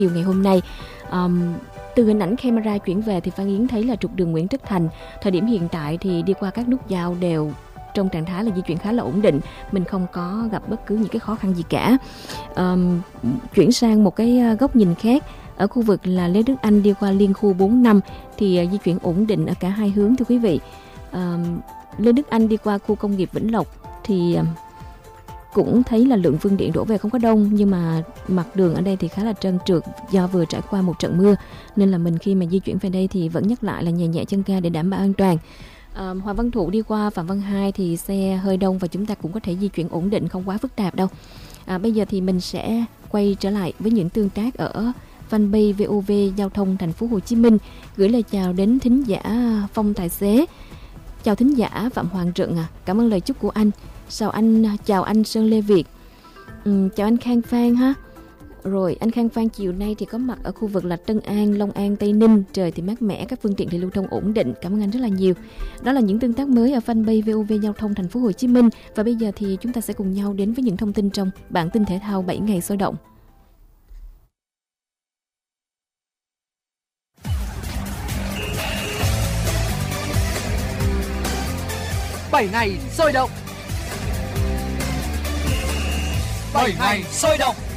chiều ngày hôm nay. Từ hình ảnh camera chuyển về thì Phan Yến thấy là trục đường Nguyễn Tất Thành thời điểm hiện tại thì đi qua các nút giao đều trong trạng thái là di chuyển khá là ổn định, mình không có gặp bất cứ những cái khó khăn gì cả. Chuyển sang một cái góc nhìn khác, ở khu vực là Lê Đức Anh đi qua liên khu 45 thì di chuyển ổn định ở cả hai hướng thưa quý vị. Lê Đức Anh đi qua khu công nghiệp Vĩnh Lộc thì cũng thấy là lượng phương tiện đổ về không có đông, nhưng mà mặt đường ở đây thì khá là trơn trượt do vừa trải qua một trận mưa, nên là mình khi mà di chuyển về đây thì vẫn nhắc lại là nhẹ nhẹ chân ga để đảm bảo an toàn. Hoàng Văn Thụ đi qua Phạm Văn Hai thì xe hơi đông và chúng ta cũng có thể di chuyển ổn định, không quá phức tạp đâu. Bây giờ thì mình sẽ quay trở lại với những tương tác ở fanpage VOV Giao thông Thành phố Hồ Chí Minh, gửi lời chào đến thính giả Phong Tài Xế. Chào thính giả Phạm Hoàng Trượng cảm ơn lời chúc của anh. Chào anh Sơn Lê Việt. Chào anh Khang Phan ha. Rồi anh Khang Phan chiều nay thì có mặt ở khu vực là Tân An, Long An, Tây Ninh. Trời thì mát mẻ, các phương tiện thì lưu thông ổn định. Cảm ơn anh rất là nhiều. Đó là những tương tác mới ở fanpage VOV Giao thông Thành phố Hồ Chí Minh. Và bây giờ thì chúng ta sẽ cùng nhau đến với những thông tin trong bản tin thể thao 7 ngày sôi động. 7 ngày sôi động. 7 ngày sôi động.